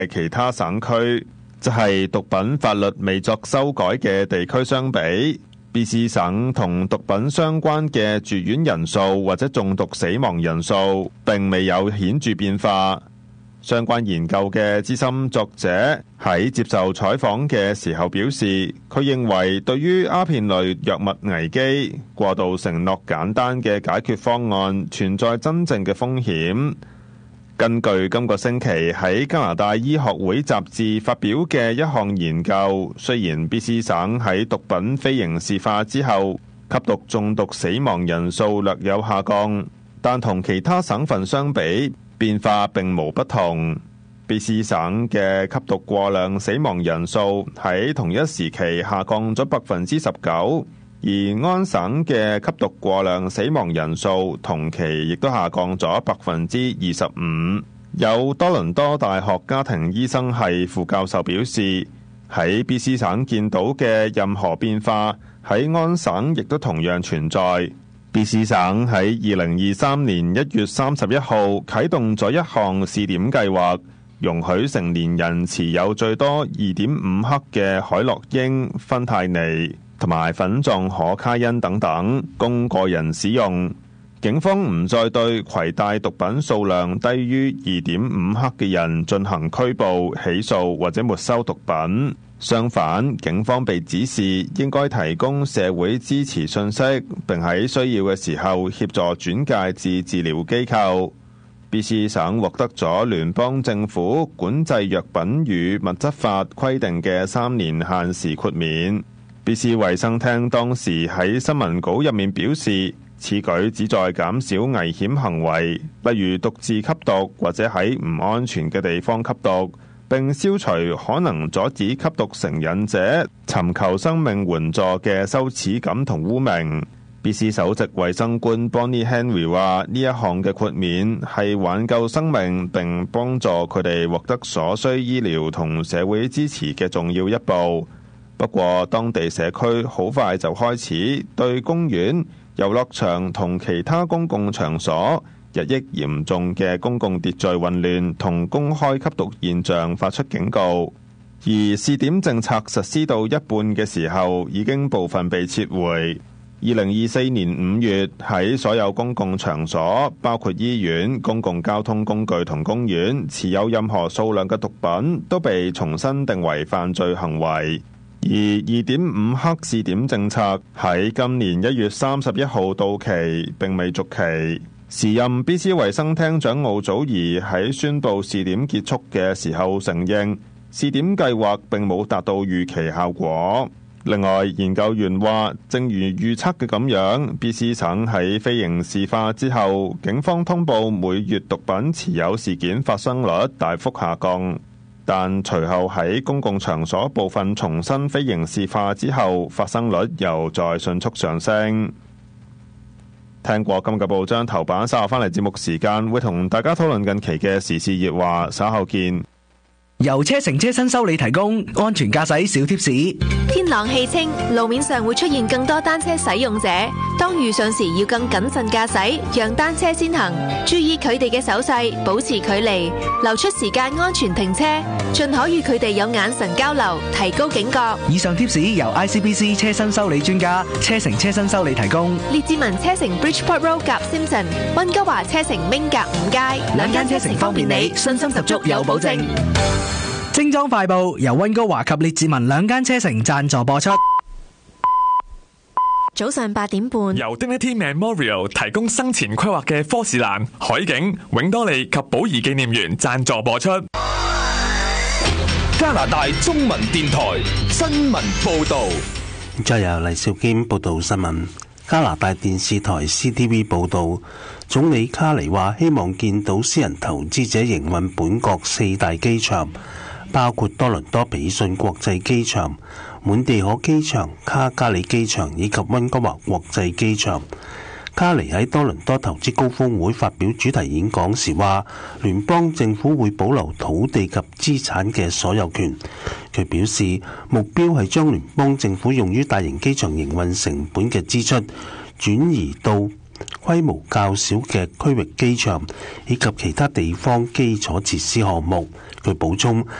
其他省區，即係毒品法律未作修改嘅地區相比，BC 省同毒品相關嘅住院人數或者中毒死亡人數並未有顯著變化。相關研究嘅資深作者喺接受採訪嘅時候表示，佢認為對於鴉片類藥物危機，過度承諾簡單嘅解決方案存在真正嘅風險。根據今個星期喺加拿大醫學會雜誌發表嘅一項研究，雖然 BC 省喺毒品非刑事化之後，吸毒中毒死亡人數略有下降，但同其他省份相比，變化並無不同。BC 省嘅吸毒過量死亡人數喺同一時期下降咗19%，而安省嘅吸毒過量死亡人數同期亦都下降咗25%。有多倫多大學家庭醫生系副教授表示，喺 BC 省見到嘅任何變化，喺安省亦都同樣存在。BC 省喺2023年1月31號啟動咗一項試點計劃，容許成年人持有最多2.5克嘅海洛英、芬太尼同埋粉狀可卡因等等，供個人使用。警方唔再對攜帶毒品數量低於2.5克嘅人進行拘捕、起訴或者沒收毒品。相反，警方被指示應該提供社會支持信息，並喺需要嘅時候協助轉介至治療機構。BC 省獲得咗聯邦政府管制藥品與物質法規定嘅3年限時豁免。BC 衛生廳當時喺新聞稿入面表示，此舉旨在減少危險行為，例如獨自吸毒或者喺唔安全嘅地方吸毒，並消除可能阻止吸毒成癮者尋求生命援助嘅羞恥感同污名。BC 首席衛生官 Bonnie Henry 話：呢一項嘅豁免係挽救生命並幫助佢哋獲得所需醫療同社會支持嘅重要一步。不過，當地社區好快就開始對公園、遊樂場同其他公共場所日益嚴重嘅公共秩序混亂同公開吸毒現象發出警告。而試點政策實施到一半嘅時候，已經部分被撤回。2024年5月，喺所有公共場所，包括醫院、公共交通工具同公園，持有任何數量嘅毒品都被重新定為犯罪行為。而 2.5 克試點政策喺今年1月31號到期，並未續期。時任 BC 衛生廳長奧祖兒喺宣布試點結束嘅時候承認，試點計劃並冇達到預期效果。另外，研究員話，正如預測嘅咁樣 ，BC 省喺非刑事化之後，警方通報每月毒品持有事件發生率大幅下降，但隨後喺公共場所部分重新非刑事化之後，發生率又再迅速上升。聽過今日嘅報章頭版，稍後翻嚟節目時間會同大家討論近期嘅時事熱話，稍後見。 由車成車新修理提供安全駕駛小貼士。 天朗氣清，路面上會出現更多單車使用者，當遇上時要更謹慎駕駛，讓單車先行，注意佢哋嘅手勢，保持距離，留出時間安全停車，盡可與佢哋有眼神交流，提高警覺。 以上貼士由 ICBC 車身修理專家車成車身修理提供。 列治文車城 Bridgeport Road 夾 Simpson， 溫哥華車城 Ming 夾5街，兩間車城方便你，信心十足有保證。 精裝快報由溫哥華及列治文兩間車城贊助播出。 早上8點半， 由 Dignity Memorial 提供生前規劃嘅科士蘭、海景、永多利及寶儀紀念園贊助播出。 加拿大中文電台新聞報道。 再由黎少堅報道新聞。加拿大電視台 CTV 報道，總理卡尼話希望見到私人投資者營運本國4大機場，包括多倫多比遜國際機場、滿地可機場、卡加里機場以及溫哥華國際機場。卡尼喺多倫多投資高峰會發表主題演講時話，聯邦政府會保留土地及資產嘅所有權。佢表示，目標係將聯邦政府用於大型機場營運成本嘅支出轉移到規模較小嘅區域機場以及其他地方基礎設施項目。 佢補充，